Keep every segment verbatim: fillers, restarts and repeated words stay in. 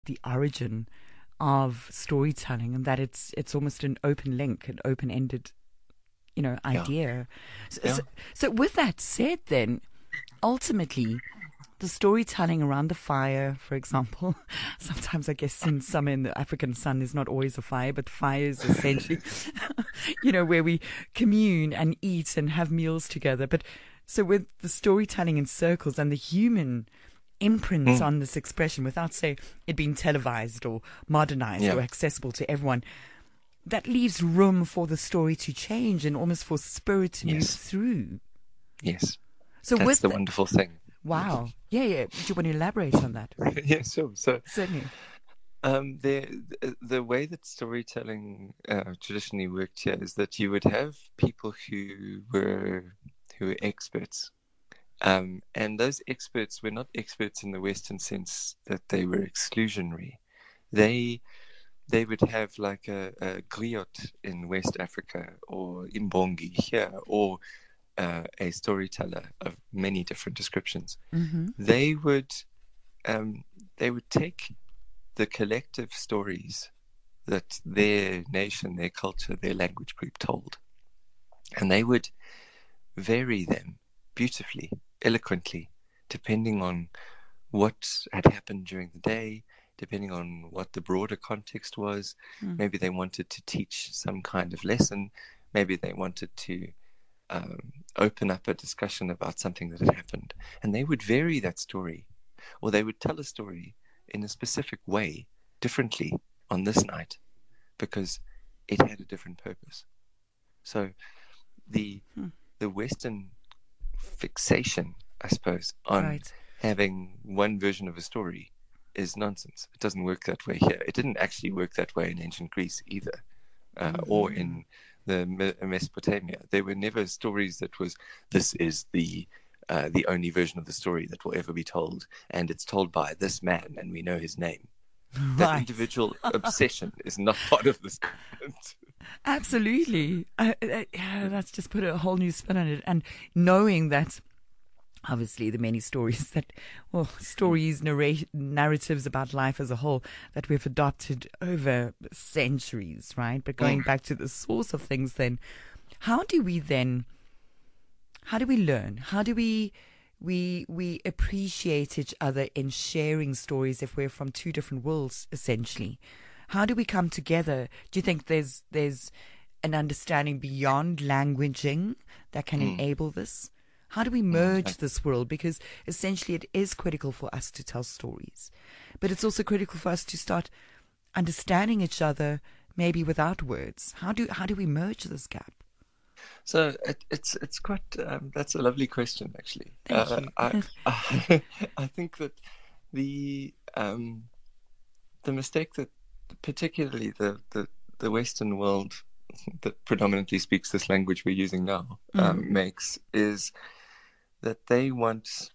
the origin of storytelling, and that it's it's almost an open link, an open-ended, you know, idea. Yeah. So, Yeah. so, so with that said, then ultimately, the storytelling around the fire, for example, sometimes I guess in summer in the African sun, there's not always a fire, but fire is essentially, you know, where we commune and eat and have meals together. But so with the storytelling in circles and the human imprints Mm. on this expression, without, say, it being televised or modernized Yeah. or accessible to everyone, that leaves room for the story to change and almost for spirit to move Yes. through. Yes. So That's with the the- wonderful thing. wow, yeah, yeah. Do you want to elaborate on that? Yeah, sure. So, Certainly. um, the the- the way that storytelling uh, traditionally worked here is that you would have people who were who were experts, um, and those experts were not experts in the Western sense that they were exclusionary. They they would have like a, a griot in West Africa, or imbongi here, or uh, a storyteller of many different descriptions. Mm-hmm. They would um, they would take the collective stories that their nation, their culture, their language group told, and they would vary them beautifully, eloquently, depending on what had happened during the day, depending on what the broader context was. Mm. Maybe they wanted to teach some kind of lesson. Maybe they wanted to um, open up a discussion about something that had happened. And they would vary that story, or they would tell a story in a specific way, differently on this night, because it had a different purpose. So the Hmm. the Western fixation, I suppose, on Right. having one version of a story is nonsense. It doesn't work that way here. It didn't actually work that way in ancient Greece either, uh, Mhm. or in the Me- Mesopotamia. There were never stories that was, this is the uh, the only version of the story that will ever be told, and it's told by this man, and we know his name. That Right. individual obsession is not part of this concept. Absolutely. I, I, yeah, that's just put a whole new spin on it. And knowing that, obviously, the many stories that, well, stories, narrate, narratives about life as a whole that we've adopted over centuries, right? But going Mm. back to the source of things, then, how do we then, how do we learn? How do we, we, we appreciate each other in sharing stories if we're from two different worlds, essentially? How do we come together? Do you think there's there's an understanding beyond languaging that can Mm. enable this? How do we merge this world? Because essentially it is critical for us to tell stories. But it's also critical for us to start understanding each other maybe without words. How do how do we merge this gap? So it, it's it's quite um, that's a lovely question, actually. Thank uh, you. I, I I think that the um, the mistake that particularly the, the, the Western world that predominantly speaks this language we're using now um, Mhm. makes is that they want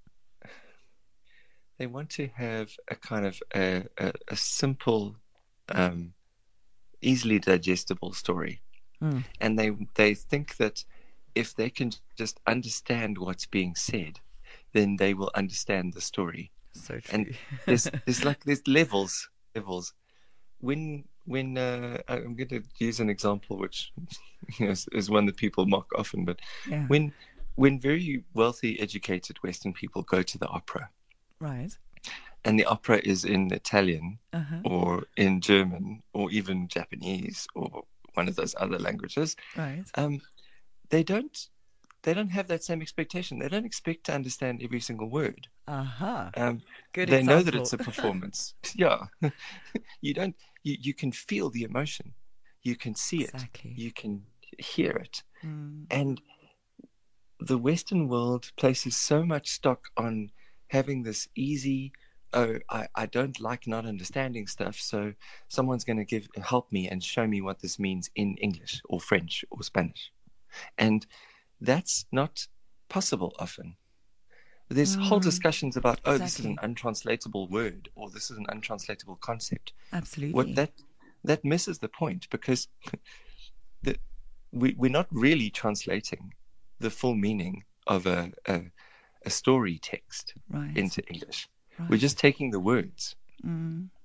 they want to have a kind of a, a, a simple, um, easily digestible story. Mm. And they they think that if they can just understand what's being said, then they will understand the story. So true. And there's there's like there's levels levels. When when uh, I'm going to use an example which you know, is, is one that people mock often, but Yeah. when when very wealthy, educated Western people go to the opera, Right. and the opera is in Italian Uh-huh. or in German or even Japanese or one of those other languages, Right. um, they don't they don't have that same expectation. They don't expect to understand every single word. Uh-huh. Um, Good they know that example. it's a performance. Yeah, you don't. You, you can feel the emotion. You can see Exactly. it. You can hear it. Mm. And the Western world places so much stock on having this easy, oh, I, I don't like not understanding stuff, so someone's going to give help me and show me what this means in English or French or Spanish. And that's not possible often. There's whole Mm. discussions about, oh, this is an Exactly. untranslatable word or this is an untranslatable concept. Absolutely. What that that misses the point, because the, we, we're not really translating the full meaning of a, a, a story text Right. into English. Right. We're just taking the words Mm.